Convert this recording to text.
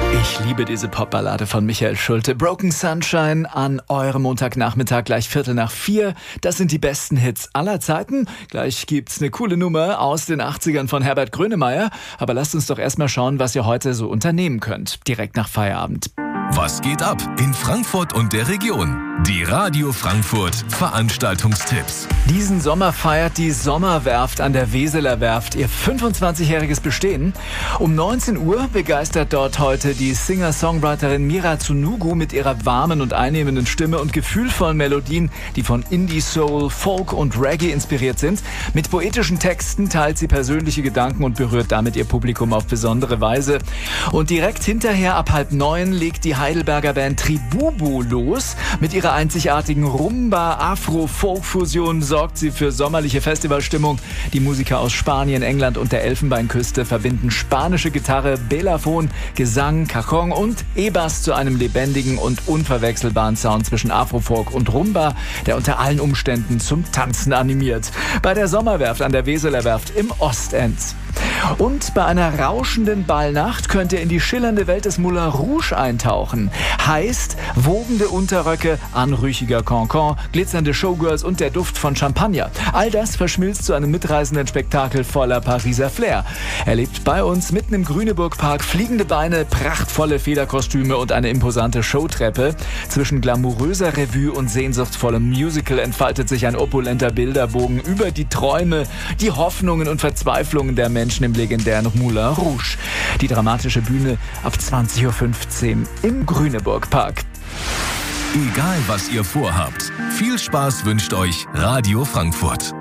Ich liebe diese Popballade von Michael Schulte. Broken Sunshine an eurem Montagnachmittag, gleich 3:45. Das sind die besten Hits aller Zeiten. Gleich gibt's eine coole Nummer aus den 80ern von Herbert Grönemeyer. Aber lasst uns doch erstmal schauen, was ihr heute so unternehmen könnt. Direkt nach Feierabend. Was geht ab in Frankfurt und der Region? Die Radio Frankfurt Veranstaltungstipps. Diesen Sommer feiert die Sommerwerft an der Weseler Werft ihr 25-jähriges Bestehen. Um 19 Uhr begeistert dort heute die Singer-Songwriterin Mira Tsunugu mit ihrer warmen und einnehmenden Stimme und gefühlvollen Melodien, die von Indie, Soul, Folk und Reggae inspiriert sind. Mit poetischen Texten teilt sie persönliche Gedanken und berührt damit ihr Publikum auf besondere Weise. Und direkt hinterher ab 8:30 legt die Heidelberger Band Tribubu los. Mit ihrer einzigartigen Rumba-Afro-Folk-Fusion sorgt sie für sommerliche Festivalstimmung. Die Musiker aus Spanien, England und der Elfenbeinküste verbinden spanische Gitarre, Belaphon, Gesang, Cajon und E-Bass zu einem lebendigen und unverwechselbaren Sound zwischen Afrofolk und Rumba, der unter allen Umständen zum Tanzen animiert. Bei der Sommerwerft an der Weseler Werft im Ostend. Und bei einer rauschenden Ballnacht könnt ihr in die schillernde Welt des Moulin Rouge eintauchen. Heißt, wogende Unterröcke, anrüchiger Cancan, glitzernde Showgirls und der Duft von Champagner. All das verschmilzt zu einem mitreißenden Spektakel voller Pariser Flair. Erlebt bei uns mitten im Grüneburg-Park fliegende Beine, prachtvolle Federkostüme und eine imposante Showtreppe. Zwischen glamouröser Revue und sehnsuchtsvollem Musical entfaltet sich ein opulenter Bilderbogen über die Träume, die Hoffnungen und Verzweiflungen der Menschen im legendären Moulin Rouge. Die dramatische Bühne ab 20:15 Uhr im Grüneburg-Park. Egal was ihr vorhabt, viel Spaß wünscht euch Radio Frankfurt.